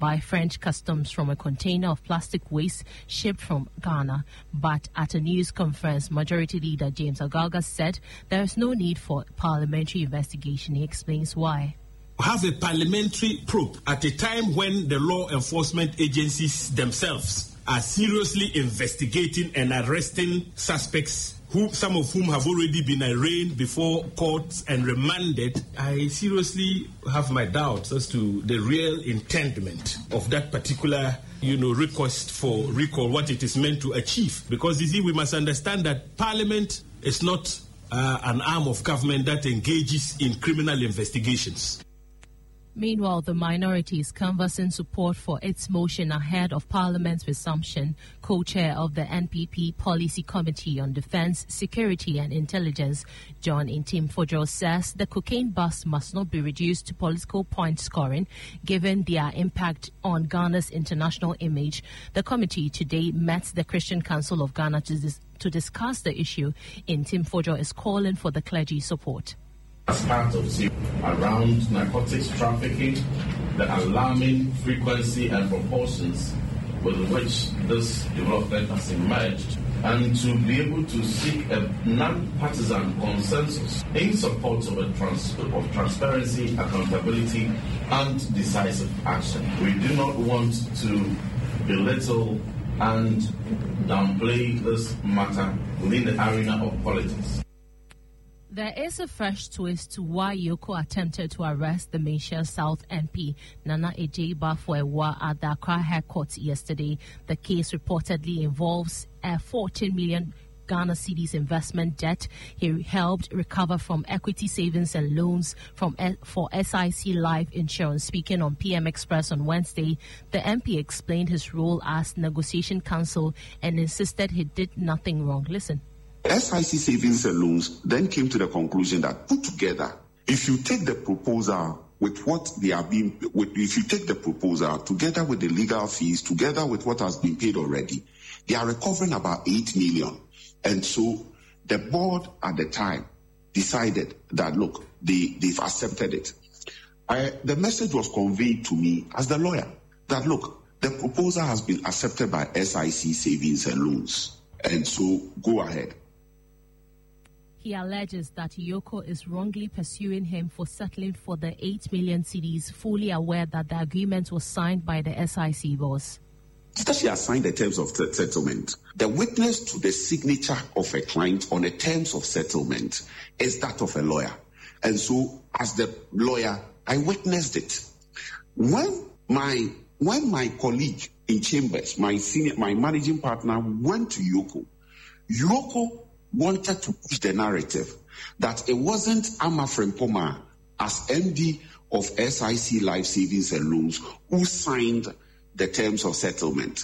by French customs from a container of plastic waste shipped from Ghana. But at a news conference, Majority Leader James Ogalga said there is no need for parliamentary investigation. He explains why. Have a parliamentary probe at a time when the law enforcement agencies themselves are seriously investigating and arresting suspects, some of whom have already been arraigned before courts and remanded. I seriously have my doubts as to the real intendment of that particular request for recall, what it is meant to achieve. Because you see, we must understand that Parliament is not an arm of government that engages in criminal investigations. Meanwhile, the minority is canvassing support for its motion ahead of Parliament's resumption. Co-chair of the NPP Policy Committee on Defence, Security and Intelligence, John Intim-Fojo, says the cocaine bust must not be reduced to political point scoring, given their impact on Ghana's international image. The committee today met the Christian Council of Ghana to discuss the issue. Intim-Fojo is calling for the clergy support. As part of around narcotics trafficking, the alarming frequency and proportions with which this development has emerged, and to be able to seek a non-partisan consensus in support of transparency, accountability, and decisive action. We do not want to belittle and downplay this matter within the arena of politics. There is a fresh twist to why Yoko attempted to arrest the Malaysia South MP Nana Ejei-Bafo-Ewa at the Accra High Court yesterday. The case reportedly involves a 14 million Ghana cedis investment debt he helped recover from Equity Savings and Loans for SIC Life Insurance. Speaking on PM Express on Wednesday, the MP explained his role as negotiation counsel and insisted he did nothing wrong. Listen. SIC Savings and Loans then came to the conclusion that put together, if you take the proposal with what they are being, if you take the proposal together with the legal fees, together with what has been paid already, they are recovering about 8 million. And so the board at the time decided that, look, they've accepted it. The message was conveyed to me as the lawyer that, look, the proposal has been accepted by SIC Savings and Loans. And so go ahead. He alleges that Yoko is wrongly pursuing him for settling for the 8 million cedis, fully aware that the agreement was signed by the SIC boss. After she has signed the terms of settlement, the witness to the signature of a client on the terms of settlement is that of a lawyer. And so, as the lawyer, I witnessed it. When my colleague in Chambers, my managing partner, went to Yoko wanted to push the narrative that it wasn't Amafrem Poma as MD of SIC Life Savings and Loans who signed the terms of settlement.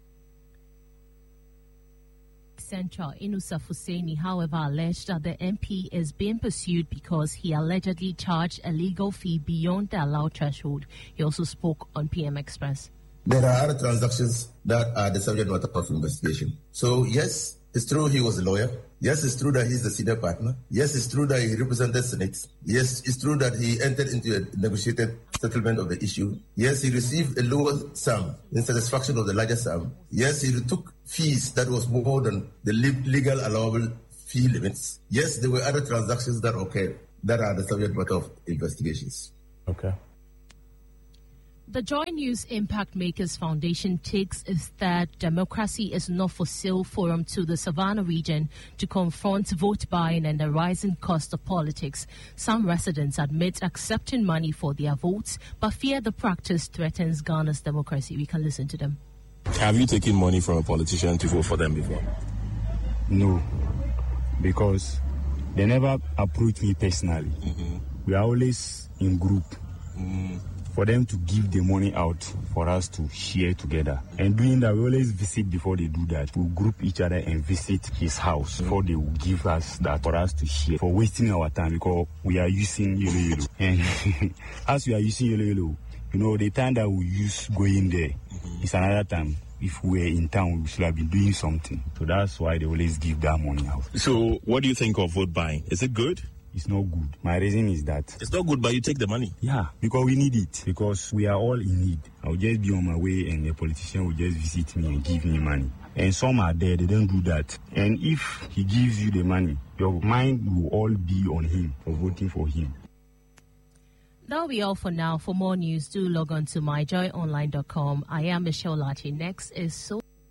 Central Inusa Fuseni, however, alleged that the MP is being pursued because he allegedly charged a legal fee beyond the allowed threshold. He also spoke on PM Express. There are other transactions that are the subject matter of investigation. So, yes, it's true he was a lawyer. Yes, it's true that he's the senior partner. Yes, it's true that he represented Senex. Yes, it's true that he entered into a negotiated settlement of the issue. Yes, he received a lower sum in satisfaction of the larger sum. Yes, he took fees that was more than the legal allowable fee limits. Yes, there were other transactions that occurred that are the subject matter of investigations. Okay. The Joy News Impact Makers Foundation takes its third Democracy is Not for Sale forum to the Savannah region to confront vote buying and the rising cost of politics. Some residents admit accepting money for their votes, but fear the practice threatens Ghana's democracy. We can listen to them. Have you taken money from a politician to vote for them before? No, because they never approach me personally. Mm-hmm. We are always in group. Mm. For them to give the money out for us to share together. And doing that, we always visit before they do that. We group each other and visit his house before they will give us that for us to share. For wasting our time because we are using yellow. And as we are using yellow, the time that we use going there is another time. If we were in town, we should have been doing something. So that's why they always give that money out. So what do you think of vote buying? Is it good? it's not good. My reason is that It's not good, but you take the money. yeah, because we need it. Because we are all in need. I'll just be on my way and a politician will just visit me and give me money. And some are there, they don't do that. And if he gives you the money, your mind will all be on him or voting for him. That'll be all for now. For more news, do log on to myjoyonline.com. I am Michelle Lachi. Next is So